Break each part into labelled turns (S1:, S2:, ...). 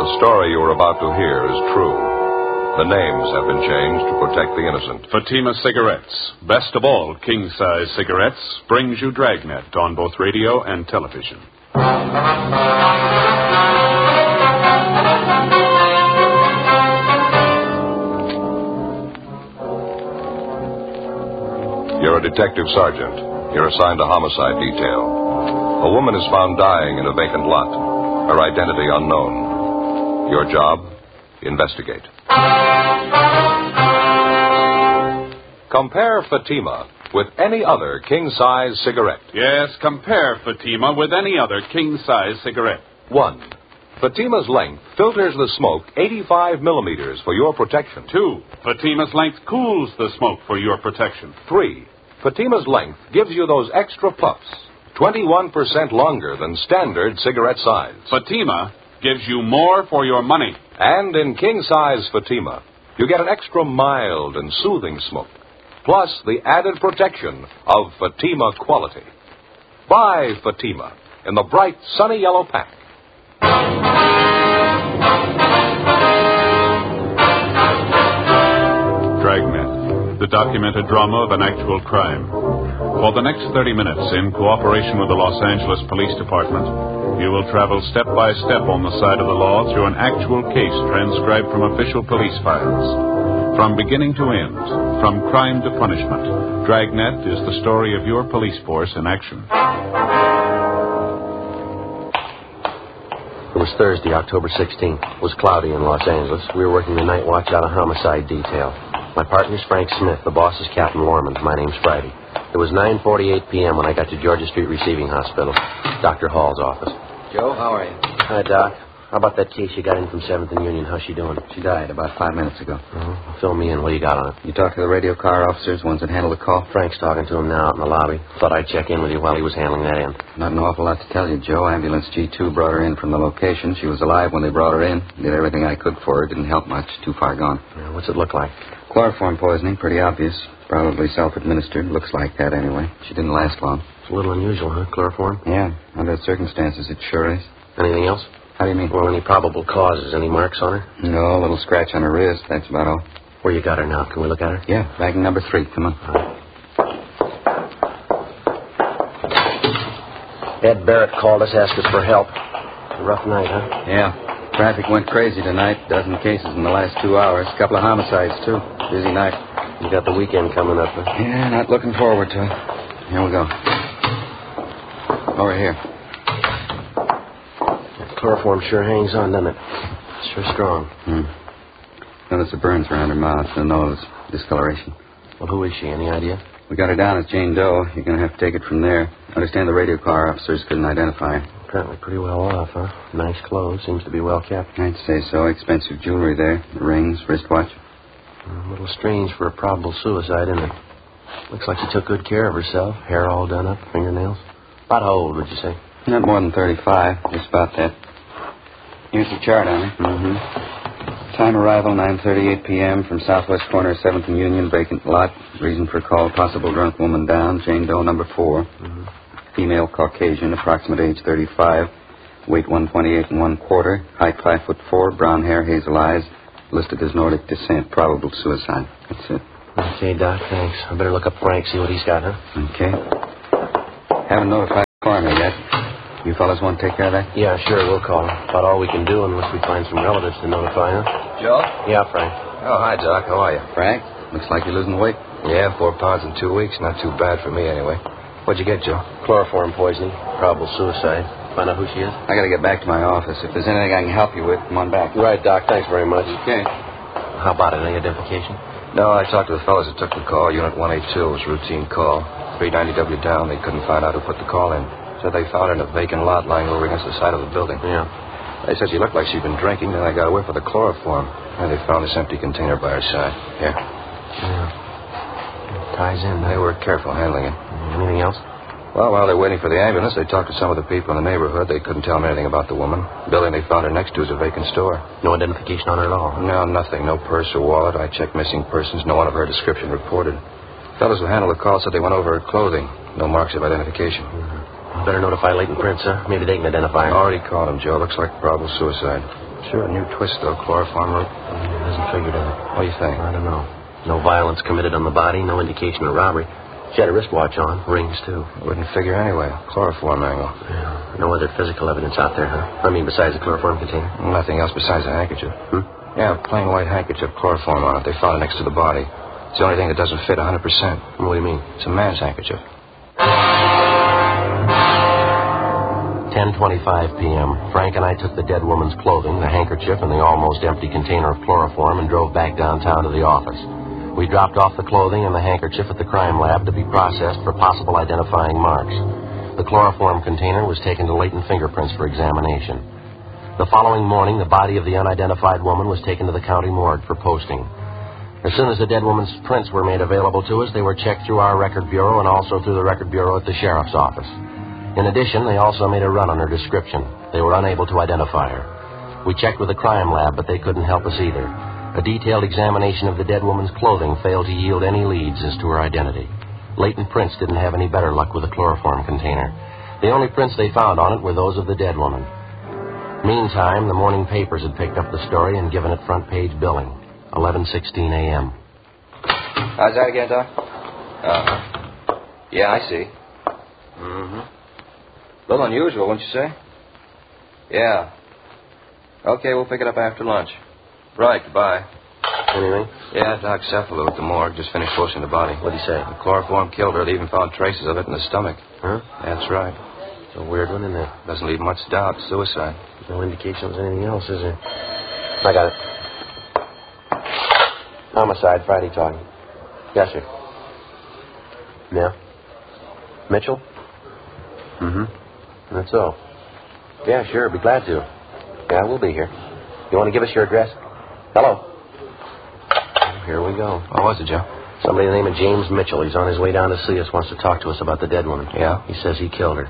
S1: The story you are about to hear is true. The names have been changed to protect the innocent.
S2: Fatima Cigarettes, best of all king-size cigarettes, brings you Dragnet on both radio and television.
S1: You're a detective sergeant. You're assigned to homicide detail. A woman is found dying in a vacant lot. Her identity unknown. Your job? Investigate. Compare Fatima with any other king-size cigarette.
S2: Yes, compare Fatima with any other king-size cigarette.
S1: 1. Fatima's length filters the smoke 85 millimeters for your protection.
S2: 2. Fatima's length cools the smoke for your protection.
S1: 3. Fatima's length gives you those extra puffs, 21% longer than standard cigarette size.
S2: Fatima gives you more for your money.
S1: And in king-size Fatima, you get an extra mild and soothing smoke, plus the added protection of Fatima quality. Buy Fatima in the bright, sunny yellow pack.
S2: Dragnet, the documented drama of an actual crime. For the next 30 minutes, in cooperation with the Los Angeles Police Department, you will travel step by step on the side of the law through an actual case transcribed from official police files. From beginning to end, from crime to punishment, Dragnet is the story of your police force in action.
S3: It was Thursday, October 16th. It was cloudy in Los Angeles. We were working the night watch out of homicide detail. My partner's Frank Smith. The boss is Captain Lorman. My name's Friday. It was 9:48 p.m. when I got to Georgia Street Receiving Hospital, Dr. Hall's office.
S4: Joe, how are you?
S3: Hi, Doc. How about that case you got in from 7th and Union? How's she doing?
S4: She died about 5 minutes ago.
S3: Fill me in. What do you got on it?
S4: You talked to the radio car officers, ones that handled the call?
S3: Frank's talking to him now out in the lobby. Thought I'd check in with you while he was handling that end.
S4: Not an awful lot to tell you, Joe. Ambulance G2 brought her in from the location. She was alive when they brought her in. Did everything I could for her. Didn't help much. Too far gone.
S3: Yeah, what's it look like?
S4: Chloroform poisoning. Pretty obvious. Probably self-administered. Looks like that anyway. She didn't last long.
S3: It's a little unusual, huh? Chloroform?
S4: Yeah. Under the circumstances, it sure is.
S3: Anything else?
S4: How do you mean?
S3: Well, any probable causes? Any marks on her?
S4: No, a little scratch on her wrist. That's about all.
S3: Where you got her now? Can we look at her?
S4: Yeah, wagon number 3. Come on.
S3: Ed Barrett called us, asked us for help. A rough night, huh?
S4: Yeah. Traffic went crazy tonight. Dozen cases in the last 2 hours. Couple of homicides, too. Busy night.
S3: You got the weekend coming up, huh?
S4: Yeah, not looking forward to it. Here we go. Over here.
S3: Chloroform sure hangs on, doesn't it? Sure strong.
S4: Notice the burns around her mouth, the nose, discoloration.
S3: Well, who is she? Any idea?
S4: We got her down as Jane Doe. You're going to have to take it from there. Understand the radio car officers couldn't identify her.
S3: Apparently pretty well off, huh? Nice clothes. Seems to be well kept.
S4: I'd say so. Expensive jewelry there. Rings, wristwatch.
S3: A little strange for a probable suicide, isn't it? Looks like she took good care of herself. Hair all done up, fingernails. About how old, would you say?
S4: Not more than 35. Just about that. Here's the chart on her. Time arrival, 9:38 p.m. from southwest corner of 7th and Union, vacant lot. Reason for call, possible drunk woman down. Jane Doe, number 4. Female, Caucasian, approximate age 35. Weight 128 1/4. Height 5'4". Brown hair, hazel eyes. Listed as Nordic descent. Probable suicide. That's it.
S3: Okay, Doc, thanks. I better look up Frank, see what he's got, huh?
S4: Okay. Haven't notified the coroner yet. You fellas want to take care of that?
S3: Yeah, sure, we'll call him. About all we can do unless we find some relatives to notify, huh?
S5: Joe?
S3: Yeah, Frank.
S5: Oh, hi, Doc. How are you?
S4: Frank, looks like you're losing weight.
S5: Yeah, 4 pounds in 2 weeks. Not too bad for me, anyway. What'd you get, Joe?
S3: Chloroform poisoning. Probable suicide. Find out who she is?
S4: I got to get back to my office. If there's anything I can help you with, come on back.
S3: Right, Doc. Thanks very much.
S4: Okay.
S3: How about it? Any identification?
S5: No, I talked to the fellas that took the call. Unit 182. It was a routine call. 390W down. They couldn't find out who put the call in. Said they found her in a vacant lot lying over against the side of the building.
S3: Yeah.
S5: They said she looked like she'd been drinking. Then I got away for the chloroform. And they found this empty container by her side. Here.
S3: Yeah. It ties in.
S5: They were careful handling it.
S3: Anything else?
S5: Well, while they're waiting for the ambulance, they talked to some of the people in the neighborhood. They couldn't tell me anything about the woman. The building they found her next to is a vacant store.
S3: No identification on her at all? Huh?
S5: No, nothing. No purse or wallet. I checked missing persons. No one of her description reported. Fellows who handled the call said they went over her clothing. No marks of identification.
S3: Better notify Leighton Prince, huh? Maybe they can identify him.
S5: Already called him, Joe. Looks like probable suicide. Sure, a new twist, though. Chloroform route.
S3: Doesn't figure, does it?
S5: What do you think?
S3: I don't know. No violence committed on the body, no indication of robbery. She had a wristwatch on, rings, too.
S5: Wouldn't figure anyway. Chloroform angle.
S3: Yeah. No other physical evidence out there, huh? I mean, besides the chloroform container?
S5: Nothing else besides a handkerchief. Yeah, a plain white handkerchief, chloroform on it. They found it next to the body. It's the only thing that doesn't fit 100%.
S3: What do you mean?
S5: It's a man's handkerchief.
S3: 10:25 p.m. Frank and I took the dead woman's clothing, the handkerchief, and the almost empty container of chloroform and drove back downtown to the office. We dropped off the clothing and the handkerchief at the crime lab to be processed for possible identifying marks. The chloroform container was taken to latent fingerprints for examination. The following morning, the body of the unidentified woman was taken to the county morgue for posting. As soon as the dead woman's prints were made available to us, they were checked through our record bureau and also through the record bureau at the sheriff's office. In addition, they also made a run on her description. They were unable to identify her. We checked with the crime lab, but they couldn't help us either. A detailed examination of the dead woman's clothing failed to yield any leads as to her identity. Leighton Prince didn't have any better luck with the chloroform container. The only prints they found on it were those of the dead woman. Meantime, the morning papers had picked up the story and given it front-page billing. 11:16 a.m.
S5: How's that again, Doc? Yeah, I see.
S3: Mm-hmm.
S5: A little unusual, wouldn't you say? Yeah. Okay, we'll pick it up after lunch. Right, goodbye.
S3: Anything?
S5: Yeah, Doc Cephalo at the morgue just finished posting the body.
S3: What'd he say?
S5: The chloroform killed her. They even found traces of it in the stomach.
S3: Huh?
S5: That's right.
S3: It's a weird one, isn't it?
S5: Doesn't leave much doubt. Suicide.
S3: No indication of anything else, is there? I got it. Homicide, Friday talking. Yes, sir. Yeah? Mitchell? Mm-hmm. That's so. Yeah, sure, be glad to. Yeah, we'll be here. You want to give us your address? Hello. Oh, here we go.
S5: What was it, Joe?
S3: Somebody by the name of James Mitchell. He's on his way down to see us, wants to talk to us about the dead woman.
S5: Yeah?
S3: He says he killed her.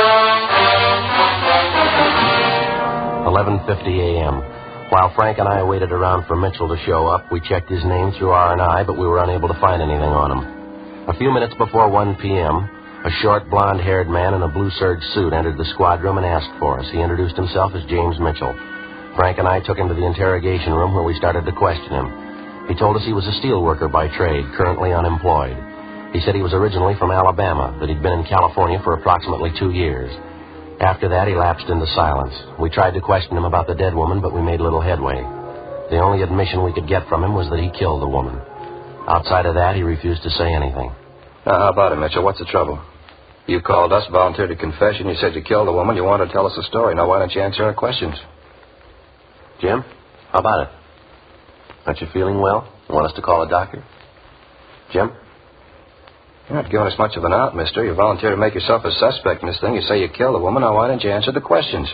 S3: 11:50 a.m. While Frank and I waited around for Mitchell to show up, we checked his name through R&I, but we were unable to find anything on him. A few minutes before 1 p.m., a short, blonde-haired man in a blue serge suit entered the squad room and asked for us. He introduced himself as James Mitchell. Frank and I took him to the interrogation room where we started to question him. He told us he was a steel worker by trade, currently unemployed. He said he was originally from Alabama, that he'd been in California for approximately 2 years. After that, he lapsed into silence. We tried to question him about the dead woman, but we made little headway. The only admission we could get from him was that he killed the woman. Outside of that, he refused to say anything.
S5: Now, how about it, Mitchell? What's the trouble? You called us, volunteered a confession. You said you killed a woman. You wanted to tell us a story. Now, why don't you answer our questions?
S3: Jim, how about it? Aren't you feeling well? You want us to call a doctor? Jim?
S5: You're not giving us much of an out, mister. You volunteered to make yourself a suspect in this thing. You say you killed a woman. Now, why don't you answer the questions?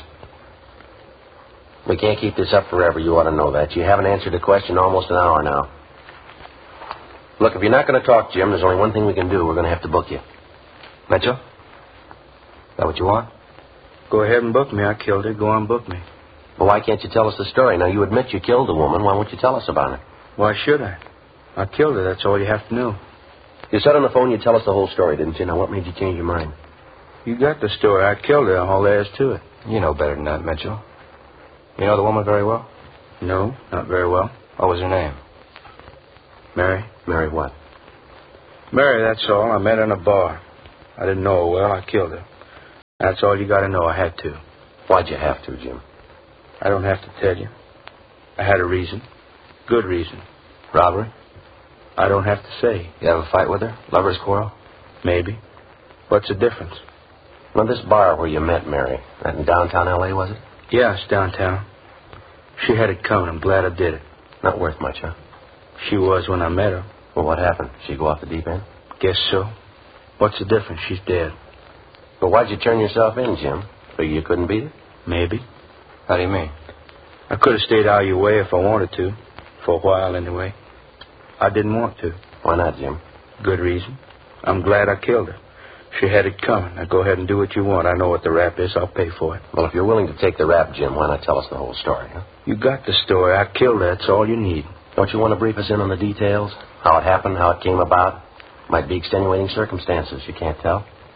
S3: We can't keep this up forever. You ought to know that. You haven't answered the question almost an hour now. Look, if you're not going to talk, Jim, there's only one thing we can do. We're going to have to book you.
S5: Mitchell? Is that what you want?
S6: Go ahead and book me. I killed her. Go on, book me.
S3: Well, why can't you tell us the story? Now, you admit you killed a woman. Why won't you tell us about it?
S6: Why should I? I killed her. That's all you have to know.
S3: You said on the phone you'd tell us the whole story, didn't you? Now, what made you change your mind?
S6: You got the story. I killed her. All there is to it.
S5: You know better than that, Mitchell. You know the woman very well?
S6: No, not very well.
S5: What was her name?
S6: Mary.
S3: Mary what?
S6: Mary, that's all. I met her in a bar. I didn't know her well. I killed her. That's all you got to know. I had to.
S3: Why'd you have to, Jim?
S6: I don't have to tell you. I had a reason. Good reason.
S5: Robbery?
S6: I don't have to say.
S5: You have a fight with her? Lover's quarrel?
S6: Maybe. What's the difference?
S3: Well, this bar where you met Mary, that in downtown L.A., was it?
S6: Yeah, it's downtown. She had it coming. I'm glad I did it.
S3: Not worth much, huh?
S6: She was when I met her.
S3: Well, what happened? She go off the deep end?
S6: Guess so. What's the difference? She's dead.
S3: But why'd you turn yourself in, Jim? Figure you couldn't beat her?
S6: Maybe.
S5: How do you mean?
S6: I could have stayed out of your way if I wanted to. For a while, anyway. I didn't want to.
S3: Why not, Jim?
S6: Good reason. I'm glad I killed her. She had it coming. Now go ahead and do what you want. I know what the rap is. I'll pay for it.
S3: Well, if you're willing to take the rap, Jim, why not tell us the whole story, huh?
S6: You got the story. I killed her. That's all you need.
S3: Don't you want to brief us in on the details? How it happened, how it came about? Might be extenuating circumstances. You can't tell.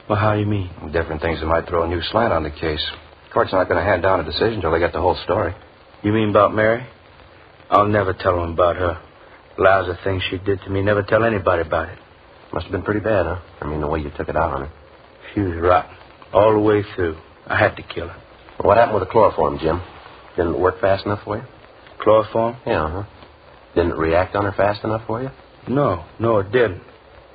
S6: Well, how do you mean?
S5: Different things that might throw a new slant on the case. Court's not going to hand down a decision until they get the whole story.
S6: You mean about Mary? I'll never tell them about her. Lousy things she did to me. Never tell anybody about it.
S3: Must have been pretty bad, huh? I mean, the way you took it out on her.
S6: She was rotten. All the way through. I had to kill her.
S3: What happened with the chloroform, Jim? Didn't it work fast enough for you?
S6: Chloroform?
S3: Yeah, huh? Didn't it react on her fast enough for you?
S6: No, it didn't.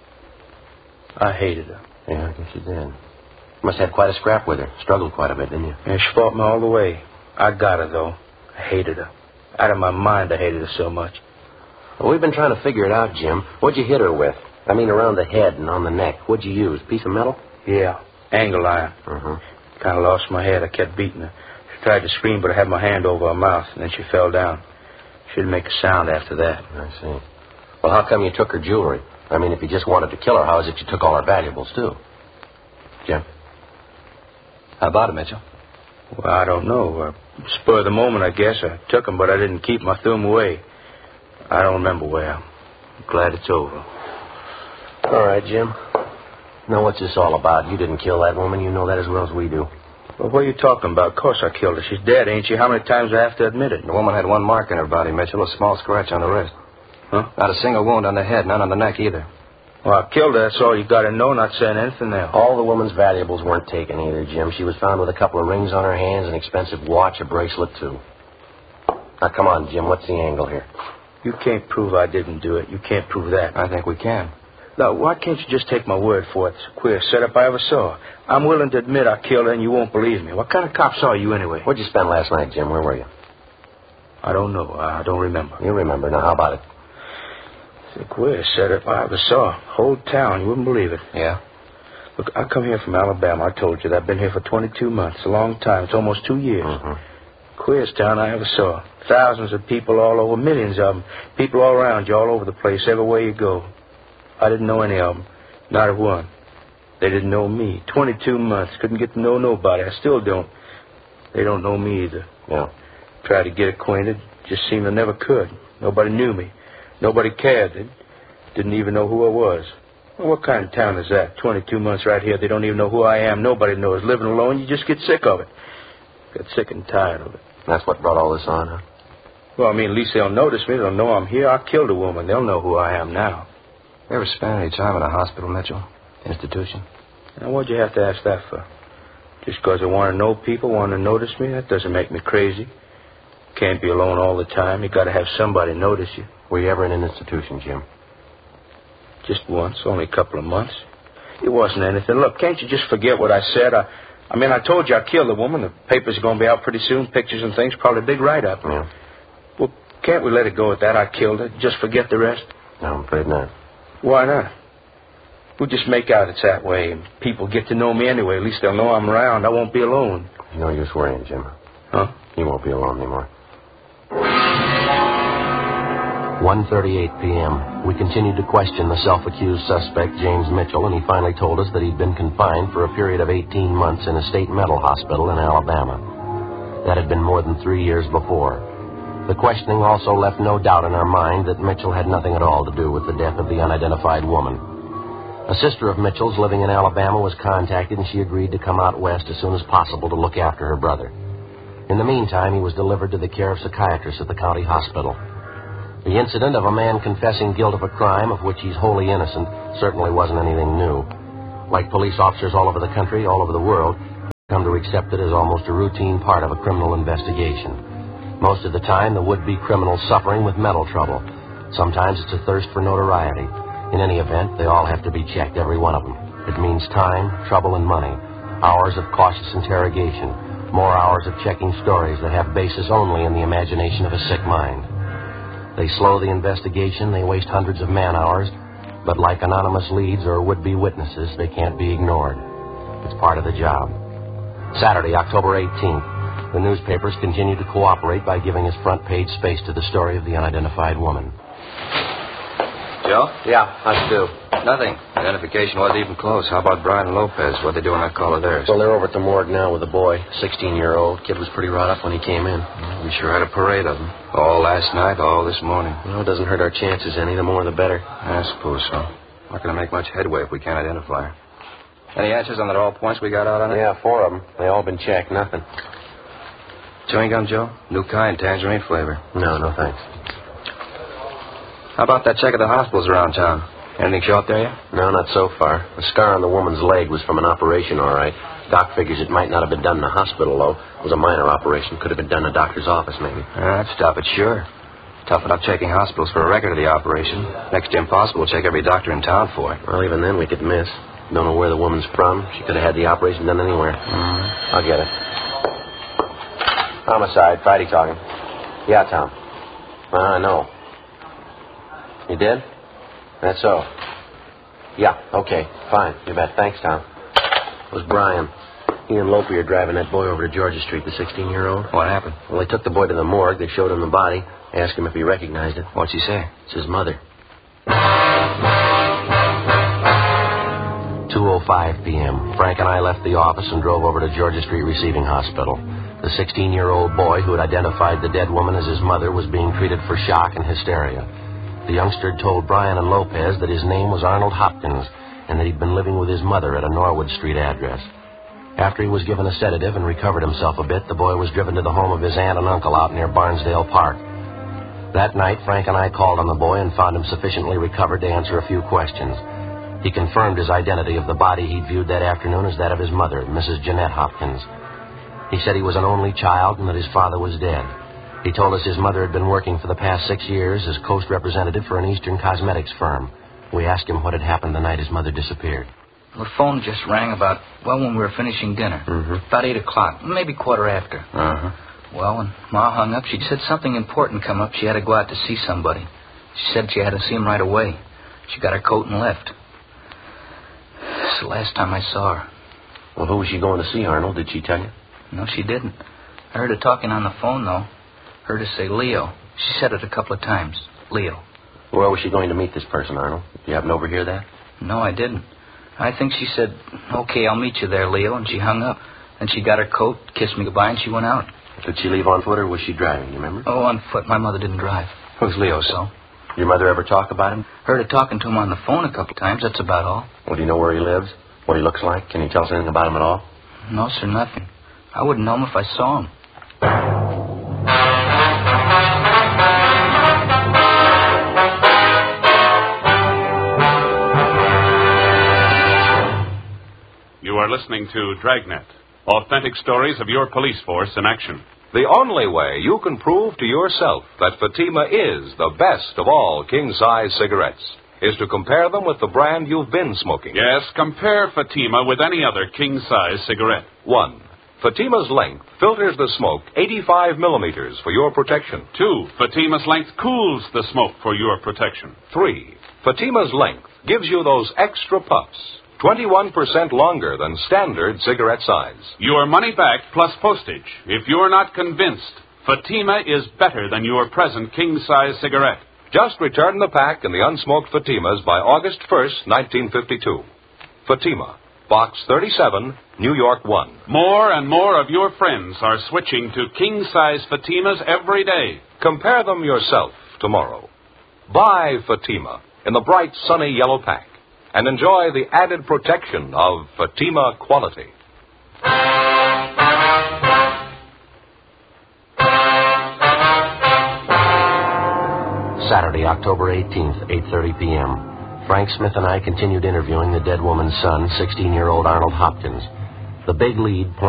S6: I hated her.
S3: Yeah, I guess you did. Must have had quite a scrap with her. Struggled quite a bit, didn't you?
S6: And she fought me all the way. I got her, though. I hated her. Out of my mind, I hated her so much.
S3: Well, we've been trying to figure it out, Jim. What'd you hit her with? I mean, around the head and on the neck. What'd you use? Piece of metal?
S6: Yeah, angle iron.
S3: Uh-huh.
S6: Kind of lost my head. I kept beating her. She tried to scream, but I had my hand over her mouth, and then she fell down. She didn't make a sound after that.
S3: I see. Well, how come you took her jewelry? I mean, if you just wanted to kill her, how is it you took all her valuables, too? Jim?
S5: How about it, Mitchell?
S6: Well, I don't know. Spur of the moment, I guess. I took them, but I didn't keep them. I threw them away. I don't remember where. I'm glad it's over.
S3: All right, Jim. Now, what's this all about? You didn't kill that woman. You know that as well as we do.
S6: Well, what are you talking about? Of course I killed her. She's dead, ain't she? How many times do I have to admit it?
S5: The woman had one mark in her body, Mitchell, a small scratch on the wrist.
S6: Huh?
S5: Not a single wound on the head, none on the neck either.
S6: Well, I killed her. That's all you got to know, not saying anything else.
S3: All the woman's valuables weren't taken either, Jim. She was found with a couple of rings on her hands, an expensive watch, a bracelet, too. Now, come on, Jim. What's the angle here?
S6: You can't prove I didn't do it. You can't prove that.
S5: I think we can.
S6: Now, why can't you just take my word for it? It's the queerest setup I ever saw. I'm willing to admit I killed her, and you won't believe me. What kind of cop saw you anyway?
S3: Where'd you spend last night, Jim? Where were you?
S6: I don't know. I don't remember.
S3: You remember. Now, how about it?
S6: It's the queerest setup I ever saw. Whole town. You wouldn't believe it.
S5: Yeah?
S6: Look, I come here from Alabama. I told you that. I've been here for 22 months. A long time. It's almost 2 years.
S3: Mm-hmm.
S6: Queerest town I ever saw. Thousands of people all over. Millions of them. People all around you, all over the place, everywhere you go. I didn't know any of them. Not a one. They didn't know me. 22 months. Couldn't get to know nobody. I still don't. They don't know me either.
S3: Yeah.
S6: Tried to get acquainted. Just seemed I never could. Nobody knew me. Nobody cared. They didn't even know who I was. Well, what kind of town is that? 22 months right here. They don't even know who I am. Nobody knows. Living alone, you just get sick of it. Get sick and tired of it.
S3: That's what brought all this on, huh?
S6: Well, I mean, at least they'll notice me. They'll know I'm here. I killed a woman. They'll know who I am now.
S5: You ever spent any time in a hospital, Mitchell? Institution?
S6: Now, what'd you have to ask that for? Just because I want to know people, want to notice me? That doesn't make me crazy. Can't be alone all the time. You got to have somebody notice you.
S3: Were you ever in an institution, Jim?
S6: Just once, only a couple of months. It wasn't anything. Look, can't you just forget what I said? I mean, I told you I killed the woman. The papers are going to be out pretty soon, pictures and things, probably a big write-up.
S3: Yeah.
S6: Well, can't we let it go at that? I killed her. Just forget the rest?
S3: No, I'm afraid not.
S6: Why not? We'll just make out it's that way. People get to know me anyway. At least they'll know I'm around. I won't be alone.
S3: No use worrying, Jim.
S6: Huh?
S3: You won't be alone anymore. 1:38 p.m. We continued to question the self-accused suspect, James Mitchell, and he finally told us that he'd been confined for a period of 18 months in a state mental hospital in Alabama. That had been more than 3 years before. The questioning also left no doubt in our mind that Mitchell had nothing at all to do with the death of the unidentified woman. A sister of Mitchell's living in Alabama was contacted, and she agreed to come out west as soon as possible to look after her brother. In the meantime, he was delivered to the care of psychiatrists at the county hospital. The incident of a man confessing guilt of a crime of which he's wholly innocent certainly wasn't anything new. Like police officers all over the country, all over the world, come to accept it as almost a routine part of a criminal investigation. Most of the time, the would-be criminal's suffering with mental trouble. Sometimes it's a thirst for notoriety. In any event, they all have to be checked, every one of them. It means time, trouble, and money. Hours of cautious interrogation. More hours of checking stories that have basis only in the imagination of a sick mind. They slow the investigation, they waste hundreds of man-hours, but like anonymous leads or would-be witnesses, they can't be ignored. It's part of the job. Saturday, October 18th. The newspapers continue to cooperate by giving us front-page space to the story of the unidentified woman.
S5: Joe?
S3: Yeah, how'd you do?
S5: Nothing. Identification wasn't even close. How about Brian and Lopez? What'd they do on that call of theirs?
S3: Well, they're over at the morgue now with the boy, 16-year-old. Kid was pretty wrought up when he came in.
S5: Well, we sure had a parade of them. All last night, all this morning.
S3: Well, it doesn't hurt our chances any. The more, the better.
S5: I suppose so. Not going to make much headway if we can't identify her.
S4: Any answers on the all points we got out on it?
S3: Yeah, 4 of them. They all been checked. Nothing.
S4: Chewing gum, Joe? New kind, tangerine flavor.
S3: No thanks.
S4: How about that check of the hospitals around town? Anything show up there yet?
S3: No, not so far. The scar on the woman's leg was from an operation, all right. Doc figures it might not have been done in a hospital, though. It was a minor operation. Could have been done in a doctor's office, maybe.
S4: That'd stop it, sure. Tough enough checking hospitals for a record of the operation. Next to impossible to check every doctor in town for it.
S3: Well, even then we could miss. Don't know where the woman's from. She could have had the operation done anywhere. I'll get it. Homicide. Friday talking. Yeah, Tom. I know. You did? That's so. Yeah, okay. Fine. You bet. Thanks, Tom. It was Brian. He and Lope are driving that boy over to Georgia Street, the 16-year-old.
S4: What happened?
S3: Well, they took the boy to the morgue. They showed him the body. Asked him if he recognized it.
S4: What'd she say?
S3: It's his mother. 2:05 p.m. Frank and I left the office and drove over to Georgia Street Receiving Hospital. The 16-year-old boy who had identified the dead woman as his mother was being treated for shock and hysteria. The youngster told Brian and Lopez that his name was Arnold Hopkins and that he'd been living with his mother at a Norwood Street address. After he was given a sedative and recovered himself a bit, the boy was driven to the home of his aunt and uncle out near Barnesdale Park. That night, Frank and I called on the boy and found him sufficiently recovered to answer a few questions. He confirmed his identity of the body he'd viewed that afternoon as that of his mother, Mrs. Jeanette Hopkins. He said he was an only child and that his father was dead. He told us his mother had been working for the past 6 years as coast representative for an Eastern cosmetics firm. We asked him what had happened the night his mother disappeared.
S7: The phone just rang about, when we were finishing dinner. About 8 o'clock, maybe quarter after. Well, when Ma hung up, she'd said something important come up. She had to go out to see somebody. She said she had to see him right away. She got her coat and left. It's the last time I saw her.
S3: Well, who was she going to see, Arnold? Did she tell you?
S7: No, she didn't. I heard her talking on the phone, though. Heard her say Leo. She said it a couple of times. Leo.
S3: Where was she going to meet this person, Arnold? You happen to overhear that?
S7: No, I didn't. I think she said, okay, I'll meet you there, Leo, and she hung up. Then she got her coat, kissed me goodbye, and she went out.
S3: Did she leave on foot, or was she driving, you remember?
S7: Oh, on foot. My mother didn't drive.
S3: Who's Leo,
S7: So?
S3: Your mother ever talk about him?
S7: Heard her talking to him on the phone a couple of times. That's about all.
S3: Well, do you know where he lives? What he looks like? Can you tell us anything about him at all?
S7: No, sir, nothing. I wouldn't know him if I saw him.
S2: You are listening to Dragnet, authentic stories of your police force in action.
S1: The only way you can prove to yourself that Fatima is the best of all king-size cigarettes is to compare them with the brand you've been smoking.
S2: Yes, compare Fatima with any other king-size cigarette.
S1: 1. Fatima's length filters the smoke 85 millimeters for your protection.
S2: 2. Fatima's length cools the smoke for your protection.
S1: 3. Fatima's length gives you those extra puffs, 21% longer than standard cigarette size.
S2: Your money back plus postage. If you're not convinced, Fatima is better than your present king-size cigarette.
S1: Just return the pack and the unsmoked Fatimas by August 1st, 1952. Fatima, Box 37, New York 1.
S2: More and more of your friends are switching to king-size Fatimas every day.
S1: Compare them yourself tomorrow. Buy Fatima in the bright, sunny yellow pack and enjoy the added protection of Fatima quality.
S3: Saturday, October 18th, 8:30 p.m. Frank Smith and I continued interviewing the dead woman's son, 16-year-old Arnold Hopkins. The big lead